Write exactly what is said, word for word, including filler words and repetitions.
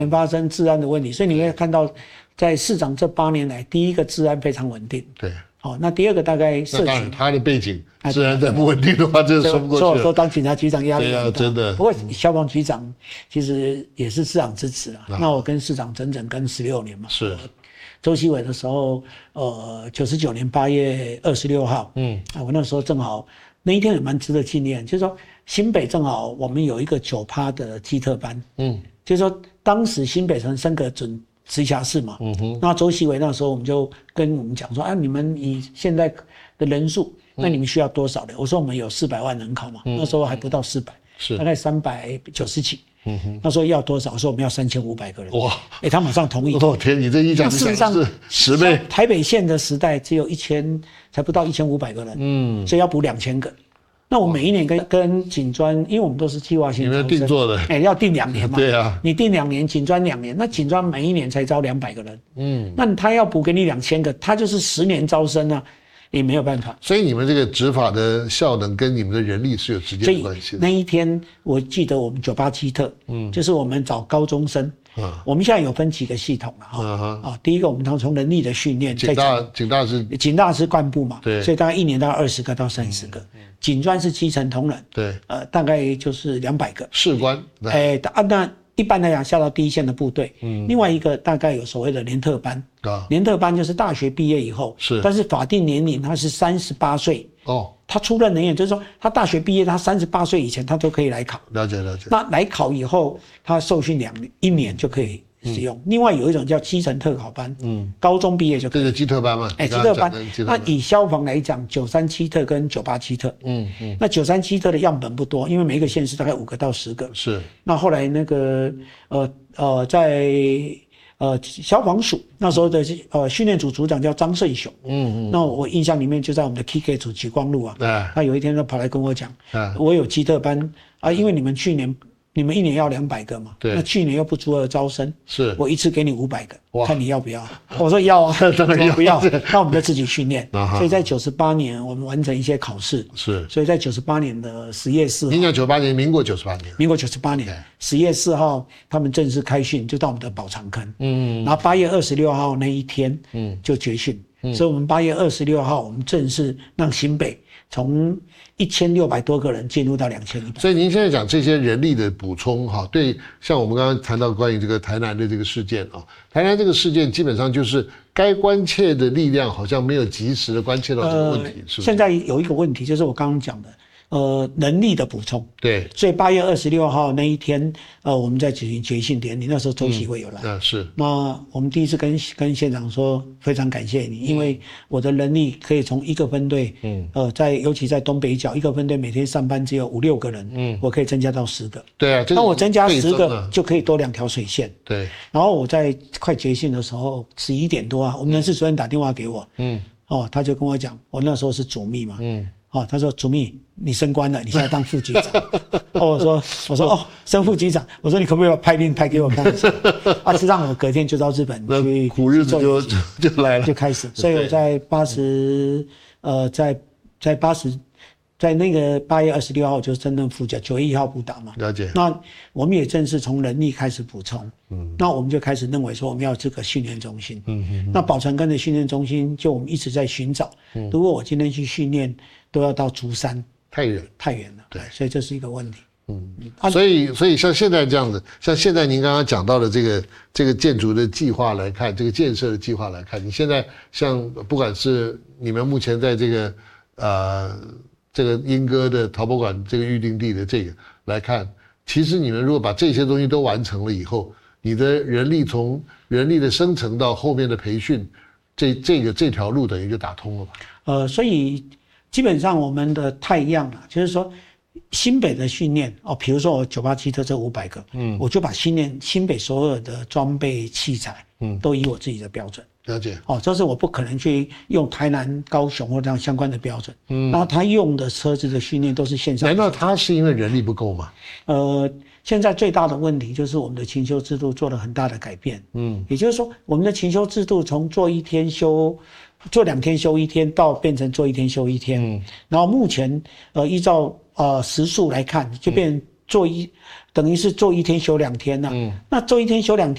发生治安的问题，所以你可以看到，在市长这八年来，第一个治安非常稳定。 对。 好、哦，那第二个大概涉及， 那当然他的背景，治安再不稳定的话，真的说不过去了。 所以我说当警察局长压力很大。 对啊，真的。 不过消防局长其实也是市长支持啊。那我跟市长整整跟十六年嘛。 是。 周锡伟的时候，呃，九十九年八月二十六号，嗯，啊，我那时候正好那一天也蛮值得纪念，就是说新北正好我们有一个九趴的基特班，嗯，就是说当时新北城升格准直辖市嘛，嗯哼，那周锡伟那时候我们就跟我们讲说，啊，你们以现在的人数，那你们需要多少人？我说我们有四百万人口嘛，嗯、那时候还不到四百，是大概三百九十几。嗯哼，他说要多少？说我们要三千五百个人。哇！哎、欸，他马上同意。 哦天，你这一讲， 事实上是十倍。 台北县的时代只有一千，才不到一千五百个人。嗯，所以要补两千个。那我每一年跟跟警专，因为我们都是计划性， 你们定做的， 哎、欸，要定两年嘛。 对啊， 你定两年，警专两年，那警专每一年才招两百个人。嗯，那他要补给你两千个，他就是十年招生啊。也没有办法， 所以你们这个执法的效能跟你们的人力是有直接的关系的。 那一天我记得我们九八基特，嗯，就是我们找高中生，嗯，我们现在有分几个系统了哈，啊、嗯，第一个我们从从人力的训练， 警大警大是警大是干部嘛， 对， 所以大概一年大概二十个到三十个，嗯嗯、警专是基层同仁， 对， 呃，大概就是两百个士官， 哎，啊那。一般来讲下到第一线的部队，嗯，另外一个大概有所谓的联特班，啊，联特班就是大学毕业以后，是，但是法定年龄他是三十八岁，哦，他出任人员就是说他大学毕业，他三十八岁以前他都可以来考， 了解了解。 那来考以后，他受训两一年就可以使用。嗯、另外有一种叫基层特考班，嗯，高中毕业就可以。 这个基特班嘛， 哎、欸，基特班。那以消防来讲，九三七特跟九八七特，嗯嗯，那九三七特的样本不多，因为每一个县市大概五个到十个。 是。那后来那个呃呃在呃消防署那时候的呃训练组组长叫张胜雄，嗯嗯，那我印象里面就在我们的 K K 组莒光路啊，啊他有一天就跑来跟我讲，啊，我有基特班啊，因为你们去年。你们一年要两百个嘛？对。那去年又不足额招生，是我一次给你五百个，看你要不要？我说要啊，当然要不要？那我们就自己训练。所以在九十八年，我们完成一些考试。是。所以在九十八年的十月四号， 您讲九八年，民国九十八年， 民国九十八年十月四号，他们正式开训，就到我们的宝长坑。嗯。然后八月二十六号那一天，嗯，就结训。嗯。所以我们八月二十六号，我们正式让新北从一千六百多个人进入到两千一百， 所以您现在讲这些人力的补充，哈，对，像我们刚刚谈到关于这个台南的这个事件啊，台南这个事件基本上就是该关切的力量好像没有及时的关切到这个问题，呃、是不是？ 现在有一个问题，就是我刚刚讲的。呃，能力的补充， 对， 所以八月二十六号那一天，呃，我们在举行决训典礼，那时候周锡伟有来， 嗯，是。 那我们第一次跟跟县长说，非常感谢你，因为我的能力可以从一个分队，嗯，呃，在尤其在东北角，一个分队每天上班只有五六个人，嗯，我可以增加到十个， 对啊， 那我增加十个就可以多两条水线， 对。 然后我在快决训的时候，十一点多啊，我们人事主任打电话给我，嗯，哦，他就跟我讲，我那时候是主秘嘛，嗯。哦，他说：“主秘，你升官了，你现在当副局长。”哦，我说：“我说哦，升副局长。”我说：“你可不可以把派令派给我看一下？”啊，是让我隔天就到日本去， 苦日子就就来了， 就开始。所以我在八十，呃，在在八十，在那个八月二十六号就升任副局，九月一号补打嘛。 了解。 那我们也正式从人力开始补充。嗯。那我们就开始认为说，我们要这个训练中心。嗯嗯。那宝成根的训练中心，就我们一直在寻找。嗯。如果我今天去训练。都要到竹山， 太远太远了，对，所以这是一个问题。 嗯，啊、所以所以像现在这样子，像现在您刚刚讲到的这个这个建筑的计划来看，这个建设的计划来看，你现在像不管是你们目前在这个呃这个莺歌的陶博馆这个预定地的这个来看，其实你们如果把这些东西都完成了以后，你的人力从人力的生成到后面的培训，这这个这条路等于就打通了吧？ 呃，所以。基本上我们的太阳啊，就是说新北的训练哦，比如说我九八七特这五百个，嗯，我就把新练新北所有的装备器材，嗯，都以我自己的标准了解哦，这是我不可能去用台南、高雄或这样相关的标准，嗯，然后他用的车子的训练都是线上。 难道他是因为人力不够吗？ 呃，现在最大的问题就是我们的勤修制度做了很大的改变，嗯，也就是说我们的勤修制度从做一天休。做两天休一天，到变成做一天休一天，嗯，然后目前呃依照呃时数来看，就变做一、嗯、等于是做一天休两天了、啊，嗯，那做一天休两天。